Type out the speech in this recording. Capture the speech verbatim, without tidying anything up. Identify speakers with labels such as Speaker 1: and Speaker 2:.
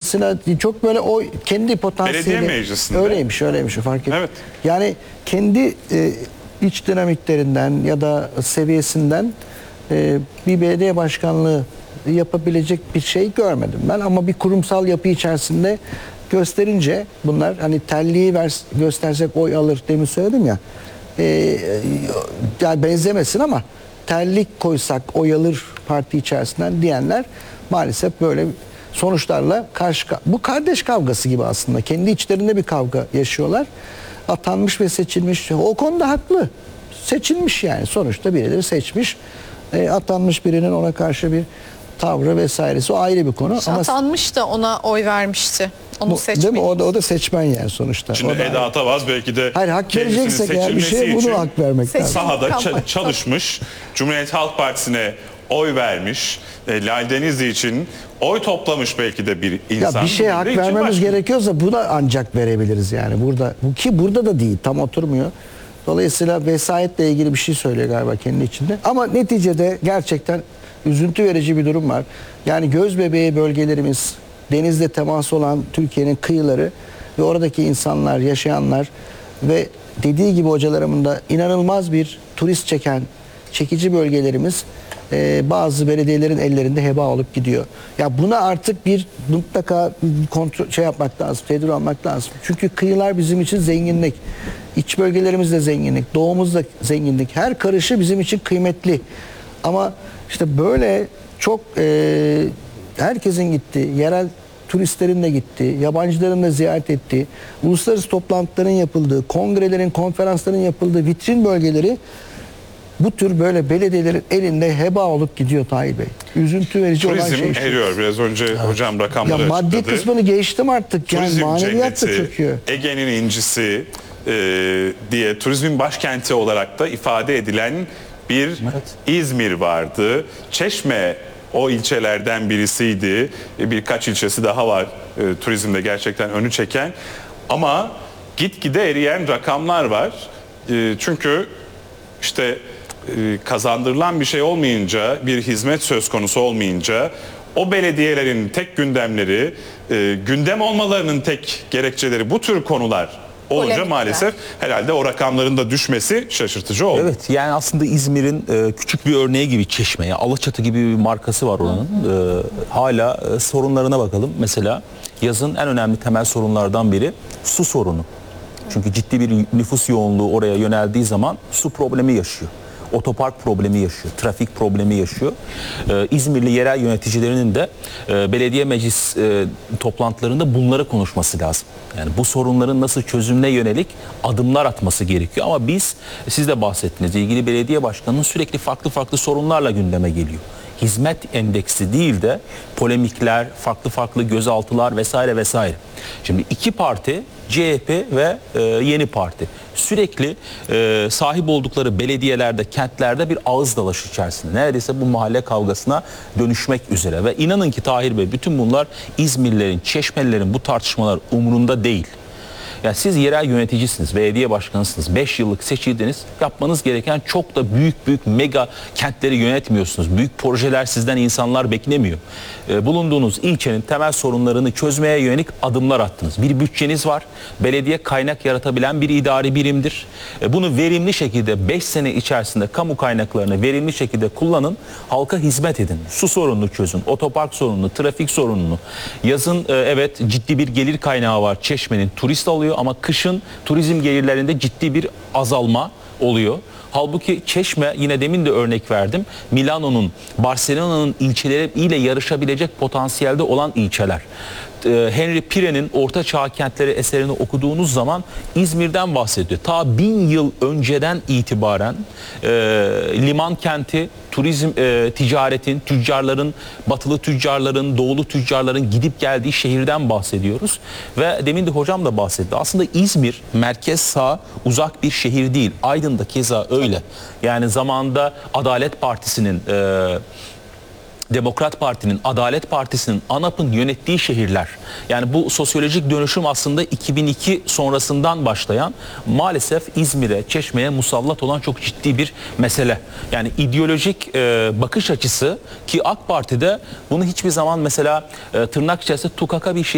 Speaker 1: Dolayısıyla çok böyle o kendi potansiyeli
Speaker 2: Belediye meclisinde.
Speaker 1: öyleymiş öyleymiş fark ettim.
Speaker 2: Evet.
Speaker 1: Yani kendi e, iç dinamiklerinden ya da seviyesinden e, bir belediye başkanlığı yapabilecek bir şey görmedim ben, ama bir kurumsal yapı içerisinde gösterince bunlar, hani telliği ver, göstersek oy alır demin söyledim ya, e, yani benzemesin ama terlik koysak oy alır parti içerisinden diyenler maalesef böyle sonuçlarla karşı, bu kardeş kavgası gibi aslında, kendi içlerinde bir kavga yaşıyorlar. Atanmış ve seçilmiş, o konuda haklı, seçilmiş yani sonuçta birileri seçmiş, e, atanmış birinin ona karşı bir tavrı vesairesi o ayrı bir konu.
Speaker 3: İşte
Speaker 1: ama
Speaker 3: atanmış da ona oy vermişti. Onu
Speaker 1: bu,
Speaker 3: seçmeyi.
Speaker 1: değil mi? O da, o da seçmen yani sonuçta.
Speaker 2: Şimdi Eda Atavaz belki de
Speaker 1: hayır, hak
Speaker 2: kendisinin
Speaker 1: vereceksek eğer bir
Speaker 2: seçilmesi
Speaker 1: şey bunu
Speaker 2: için
Speaker 1: hak vermek lazım.
Speaker 2: sahada ça-
Speaker 3: Kampanya.
Speaker 2: çalışmış, Cumhuriyet Halk Partisi'ne oy vermiş, e, Lale Denizli için oy toplamış belki de bir insan.
Speaker 1: Ya bir şeye hak
Speaker 2: Bunun için
Speaker 1: vermemiz
Speaker 2: başka-
Speaker 1: gerekiyorsa bu da ancak verebiliriz yani burada. Bu ki burada da değil, tam oturmuyor. Dolayısıyla vesayetle ilgili bir şey söylüyor galiba kendi içinde. Ama neticede gerçekten üzüntü verici bir durum var. Yani göz bebeği bölgelerimiz, denizle temas olan Türkiye'nin kıyıları ve oradaki insanlar, yaşayanlar ve dediği gibi hocalarımın da inanılmaz bir turist çeken çekici bölgelerimiz e, bazı belediyelerin ellerinde heba olup gidiyor. Ya buna artık bir mutlaka kontrol şey yapmak lazım, tedbir almak lazım. Çünkü kıyılar bizim için zenginlik. İç bölgelerimiz de zenginlik, doğumuz da zenginlik. Her karışı bizim için kıymetli. Ama işte böyle çok e, herkesin gittiği, yerel turistlerin de gittiği, yabancıların da ziyaret ettiği, uluslararası toplantıların yapıldığı, kongrelerin, konferansların yapıldığı vitrin bölgeleri bu tür böyle belediyelerin elinde heba olup gidiyor Tahir Bey. Üzüntü verici olan
Speaker 2: Turizm
Speaker 1: şey işte.
Speaker 2: eriyor. Biraz önce evet. hocam rakamları
Speaker 1: Ya maddi
Speaker 2: açıkladı.
Speaker 1: kısmını geçtim artık. Yani
Speaker 2: Turizm
Speaker 1: maneviyat da
Speaker 2: cenneti,
Speaker 1: çöküyor.
Speaker 2: Ege'nin incisi e, diye turizmin başkenti olarak da ifade edilen bir
Speaker 4: Evet.
Speaker 2: İzmir vardı. Çeşme o ilçelerden birisiydi. E, Birkaç ilçesi daha var e, turizmde gerçekten önü çeken. Ama gitgide eriyen rakamlar var. E, çünkü işte e, kazandırılan bir şey olmayınca, bir hizmet söz konusu olmayınca o belediyelerin tek gündemleri, e, gündem olmalarının tek gerekçeleri bu tür konular olunca
Speaker 3: Polemikler.
Speaker 2: maalesef herhalde o rakamların da düşmesi şaşırtıcı oldu.
Speaker 4: Evet, yani aslında İzmir'in e, küçük bir örneği gibi Çeşme. Yani Alaçatı gibi bir markası var onun. E, hala e, sorunlarına bakalım. Mesela yazın en önemli temel sorunlardan biri su sorunu. Çünkü ciddi bir nüfus yoğunluğu oraya yöneldiği zaman su problemi yaşıyor. Otopark problemi yaşıyor, trafik problemi yaşıyor. Ee, İzmirli yerel yöneticilerinin de e, belediye meclis e, toplantılarında bunları konuşması lazım. Yani bu sorunların nasıl çözümüne yönelik adımlar atması gerekiyor. Ama biz, siz de bahsettiniz, ilgili belediye başkanının sürekli farklı farklı sorunlarla gündeme geliyor. Hizmet endeksi değil de polemikler, farklı farklı gözaltılar vesaire vesaire. Şimdi iki parti, C H P ve e, Yeni Parti, sürekli e, sahip oldukları belediyelerde, kentlerde bir ağız dalaşı içerisinde. Neredeyse bu mahalle kavgasına dönüşmek üzere. Ve inanın ki Tahir Bey, bütün bunlar İzmirlilerin, Çeşmelilerin bu tartışmalar umurunda değil. Yani siz yerel yöneticisiniz, belediye başkanısınız, beş yıllık seçildiniz. Yapmanız gereken çok da büyük büyük mega kentleri yönetmiyorsunuz. Büyük projeler sizden insanlar beklemiyor. Ee, bulunduğunuz ilçenin temel sorunlarını çözmeye yönelik adımlar attınız. Bir bütçeniz var. Belediye kaynak yaratabilen bir idari birimdir. Ee, bunu verimli şekilde beş sene içerisinde kamu kaynaklarını verimli şekilde kullanın. Halka hizmet edin. Su sorununu çözün. Otopark sorununu, trafik sorununu. Yazın e, evet ciddi bir gelir kaynağı var. Çeşme'nin turist alıyor. Ama kışın turizm gelirlerinde ciddi bir azalma oluyor. Halbuki Çeşme, yine demin de örnek verdim, Milano'nun, Barcelona'nın ilçeleriyle yarışabilecek potansiyelde olan ilçeler. Henry Pire'nin Orta Çağ Kentleri eserini okuduğunuz zaman İzmir'den bahsediyor. Ta bin yıl önceden itibaren e, liman kenti, turizm, e, ticaretin, tüccarların, batılı tüccarların, doğulu tüccarların gidip geldiği şehirden bahsediyoruz. Ve demin de hocam da bahsetti. Aslında İzmir merkez sağ uzak bir şehir değil. Aydın'da keza öyle. Yani zamanında Adalet Partisi'nin e, Demokrat Parti'nin, Adalet Partisi'nin, ANAP'ın yönettiği şehirler. Yani bu sosyolojik dönüşüm aslında iki bin iki sonrasından başlayan, maalesef İzmir'e, Çeşme'ye musallat olan çok ciddi bir mesele. Yani ideolojik e, bakış açısı, ki AK Parti'de bunu hiçbir zaman mesela e, tırnak içerisinde tukaka bir şey